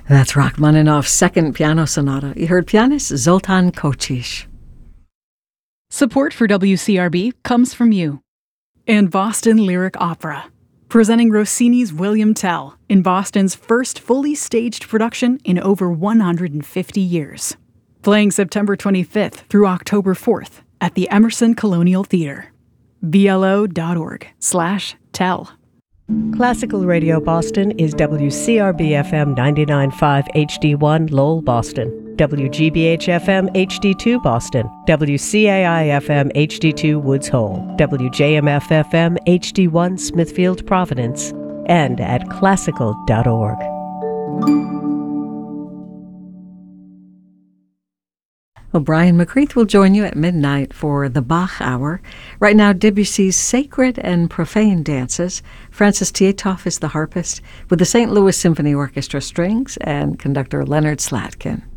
That's Rachmaninoff's Second Piano Sonata. You heard pianist Zoltan Kocsis. Support for WCRB comes from you. And Boston Lyric Opera, presenting Rossini's William Tell in Boston's first fully staged production in over 150 years. Playing September 25th through October 4th at the Emerson Colonial Theater. BLO.org/tell. Classical Radio Boston is WCRB-FM 99.5 HD1 Lowell, Boston, WGBH-FM HD2 Boston, WCAI-FM HD2 Woods Hole, WJMF-FM HD1 Smithfield, Providence, and at classical.org. Well, Brian McCreath will join you at midnight for the Bach Hour. Right now, Debussy's Sacred and Profane Dances. Francis Tietoff is the harpist with the St. Louis Symphony Orchestra strings and conductor Leonard Slatkin.